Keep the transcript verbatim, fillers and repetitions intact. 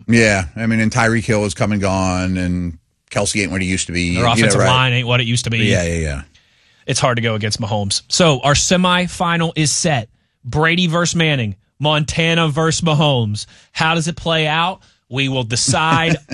Yeah, I mean, and Tyreek Hill is come and gone, and Kelsey ain't what he used to be. Their offensive you know, right? line ain't what it used to be. Yeah, yeah, yeah. It's hard to go against Mahomes. So our semifinal is set. Brady versus Manning. Montana versus Mahomes. How does it play out? We will decide